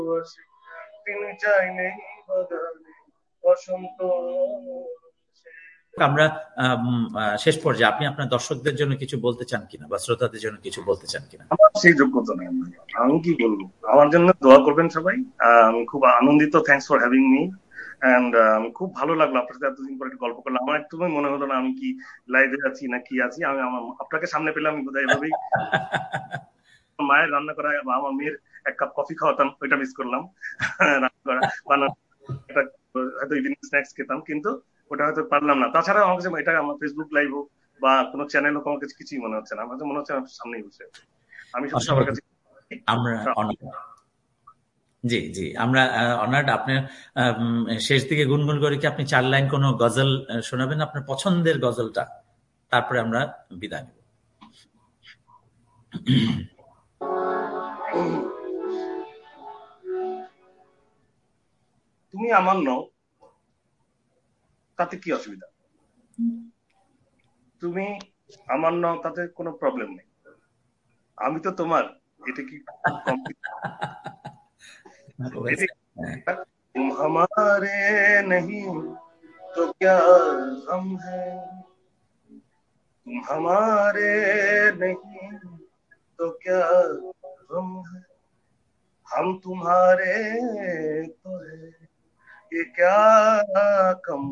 তিনি চাইলেই বাগানে বসন্ত। আমরা শেষ পর্যায়ে আপনি আপনার দর্শকদের জন্য কিছু বলতে চান কিনা বা শ্রোতাদের জন্য কিছু বলতে চান কিনা? আমার সেই যোগ্যতা নেই, আমি কি বলবো। আমার জন্য দোয়া করবেন সবাই। আমি খুব আনন্দিত, thanks for having me. And খুব ভালো লাগলো আপনার সাথে এতদিন পরে গল্প করলাম। আমার একদমই মনে হলো না আমি কি লাইভে আছি না কি আছি। আমি আমার আপনাকে সামনে পেলাম, আমি বোধহয় এভাবেই মায়ের রান্না করা বা আমার মেয়ের এক কাপ কফি খাওয়াতাম, ওইটা মিস করলাম। রান্না করা বানানো, এটা হয়তো ইভিনিং স্ন্যাক্স খেতাম, কিন্তু ওটা হয়তো পারলাম না। তাছাড়া আমার কাছে এটা আমার ফেসবুক লাইভ হোক বা কোনো চ্যানেল হোক, আমার কাছে কিছুই মনে হচ্ছে না। আমার কাছে মনে হচ্ছে আমার সামনেই বসে আছি। আমি শুধু সবার কাছে আমরা জি জি আমরা অনার্ড। আপনার শেষ দিকে গুনগুন করে কি আপনি 4 লাইন কোনো গজল শোনাবেন, আপনার পছন্দের গজলটা, তারপরে আমরা বিদায় নেব। তুমি আমার নও, তাতে কি অসুবিধা? তুমি আমার নও, তাতে কোনো প্রবলেম নেই। আমি তো তোমার, এটা কি तुम हमारे नहीं तो क्या हम है, तुम हमारे नहीं तो क्या हम है, हम तुम्हारे तो है ये क्या कम,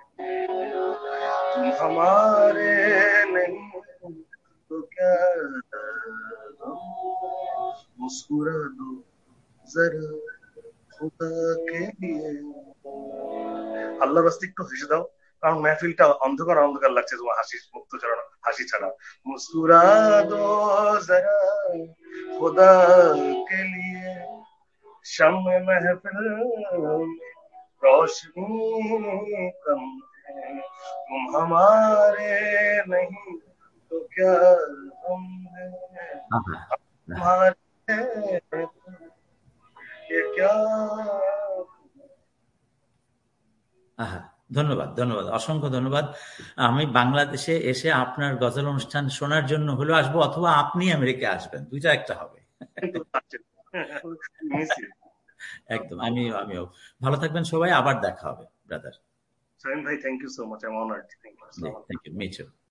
तुम हमारे नहीं तो क्या गम, मुस्कुरा दो जरा खुदा के लिए। আল্লাহর রাস্তে একটু হেসে দাও, কারণ মেহফিলটা অন্ধকার অন্ধকার লাগছে তোমার হাসি মুক্ত ছাড়া, হাসি ছাড়া। মুস্কুরা দো জরা খুদা কে লিয়ে, शम्म महफिल में रोशनी कम है, तुम हमारे नहीं तो क्या हम है, तुम्हारे ये क्या। ধন্যবাদ, ধন্যবাদ, অসংখ্য ধন্যবাদ। আমি বাংলাদেশে এসে আপনার গজল অনুষ্ঠান শোনার জন্য হলেও আসবো, অথবা আপনি আমেরিকা আসবেন, দুইটা একটা হবে। একদম, আমিও। ভালো থাকবেন সবাই, আবার দেখা হবে brother. Salim bhai, thank you so much. I'm honored. Thank you. Thank you. Me too.